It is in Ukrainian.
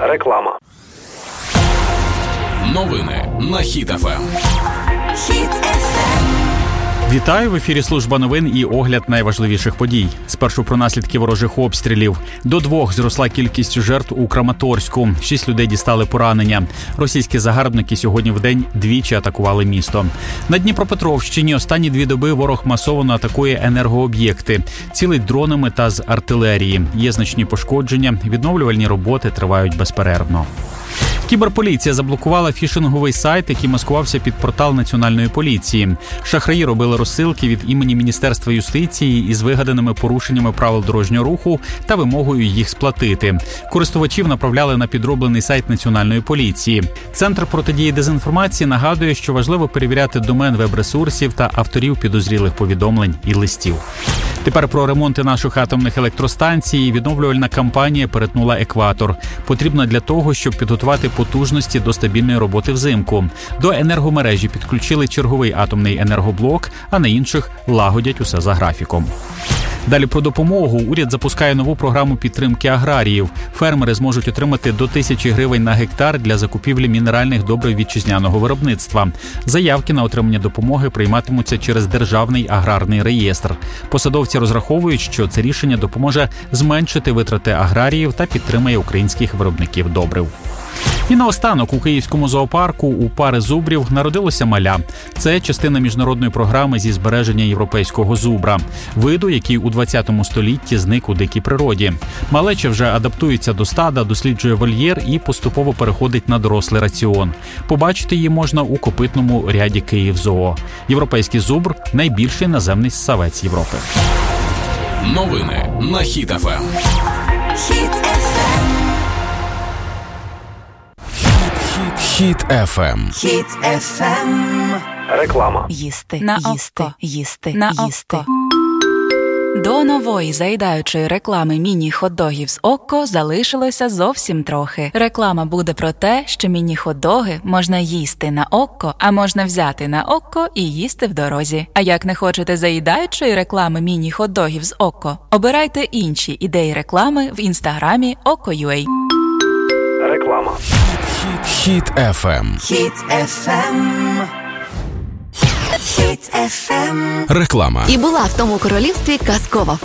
Реклама. Новини на Хіт ФМ. Вітаю, в ефірі служба новин і огляд найважливіших подій. Спершу про наслідки ворожих обстрілів. До 2 зросла кількість жертв у Краматорську. 6 людей дістали поранення. Російські загарбники сьогодні вдень двічі атакували місто. На Дніпропетровщині останні 2 доби ворог масово атакує енергооб'єкти. Цілить дронами та з артилерії. Є значні пошкодження. Відновлювальні роботи тривають безперервно. Кіберполіція заблокувала фішинговий сайт, який маскувався під портал Національної поліції. Шахраї робили розсилки від імені Міністерства юстиції із вигаданими порушеннями правил дорожнього руху та вимогою їх сплатити. Користувачів направляли на підроблений сайт Національної поліції. Центр протидії дезінформації нагадує, що важливо перевіряти домен веб-ресурсів та авторів підозрілих повідомлень і листів. Тепер про ремонти наших атомних електростанцій. Відновлювальна кампанія перетнула екватор. Потрібна для того, щоб підготувати потужності до стабільної роботи взимку. До енергомережі підключили черговий атомний енергоблок, а на інших лагодять усе за графіком. Далі про допомогу. Уряд запускає нову програму підтримки аграріїв. Фермери зможуть отримати до 1000 гривень на гектар для закупівлі мінеральних добрив вітчизняного виробництва. Заявки на отримання допомоги прийматимуться через Державний аграрний реєстр. Посадовці розраховують, що це рішення допоможе зменшити витрати аграріїв та підтримає українських виробників добрив. І наостанок, у Київському зоопарку у пари зубрів народилося маля. Це частина міжнародної програми зі збереження європейського зубра. Виду, який у 20 столітті зник у дикій природі. Малеча вже адаптується до стада, досліджує вольєр і поступово переходить на дорослий раціон. Побачити її можна у копитному ряді Київзоо. Європейський зубр – найбільший наземний ссавець Європи. Новини на Хіт ФМ. Хіт ФМ. Хіт ФМ. Реклама. Їсти, На їсти, око. їсти, На їсти. око. До нової заїдаючої реклами міні-хот-догів з Окко залишилося зовсім трохи. Реклама буде про те, що міні-хот-доги можна їсти на Окко, а можна взяти на Окко і їсти в дорозі. А як не хочете заїдаючої реклами міні-хот-догів з Окко, обирайте інші ідеї реклами в інстаграмі Okko.ua. Реклама. Хіт ФМ. Хіт ФМ. Хіт ФМ. Реклама. І була в тому королівстві казкова